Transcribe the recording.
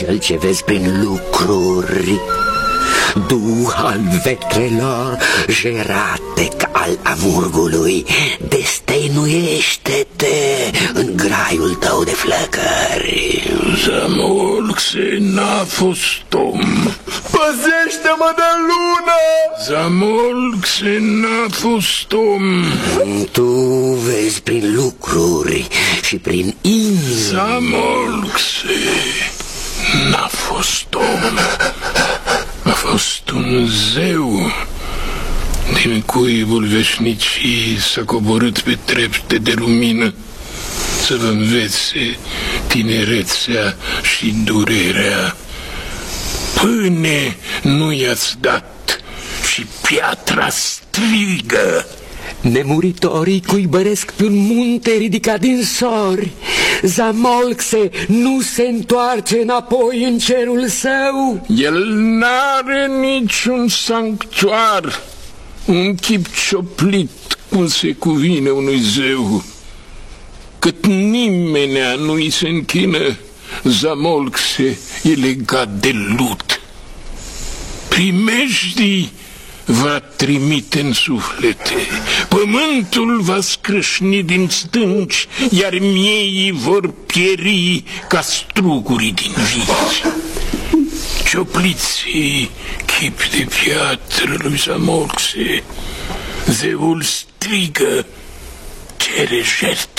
cel ce vezi prin lucruri, duh al vetrelor jeratec al amurgului, destăinuiește-te în graiul tău de flăcări. Zamolxe n-a fost om. Păzește-mă de lună! Zamolxe n-a fost om. Tu vezi prin lucruri și prin inimă. Zamolxe n-a fost om. A fost un zeu. Din cuibul veșnicii s-a coborât pe trepte de lumină să vă învețe tinerețea și durerea. Pâine nu i-ați dat și piatra strigă. Nemuritorii cuibăresc pe un munte ridicat din sori. Zamolxe nu se întoarce înapoi în cerul său. El n-are niciun sanctuar, un chip cioplit cum se cuvine unui zeu. Cât nimenea nu-i se închină, Zamolxe e legat de lut. Primejdii va trimite în suflete, pământul va scrâșni din stânci, iar mieii vor pieri ca strugurii din viți. Ciopliții chip de piatră lui Zamolxe, zeul strigă, cere jertfe.